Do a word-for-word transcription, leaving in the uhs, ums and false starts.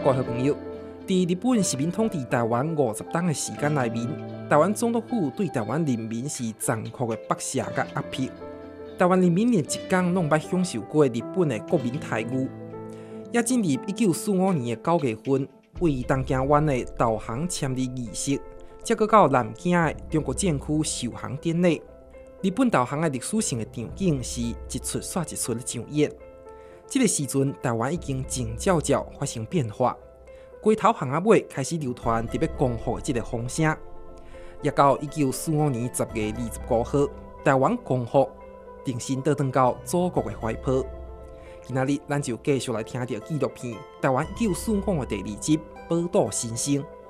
各位好朋友，在日本殖民统治台湾五十冬的时间内面，台湾总督府对台湾人民是残酷的剥削甲压迫。台湾人民连一天拢捌享受过日本的国民待遇。也进入一九四五年的九月份，为东京湾的导航签字仪式，才搁到南京的中国政区受航典礼。日本导航的历史性的场景是一出煞一出的上演。这个时阵，台湾已经静悄悄发生变化，街头巷仔尾开始流传特别光复的这个风声。也到一九四五年十月二十五号，台湾光复，重新倒转到祖国的怀抱。今仔日，咱就继续来听到纪录片《台湾一九四五》的第二集《宝岛新生》。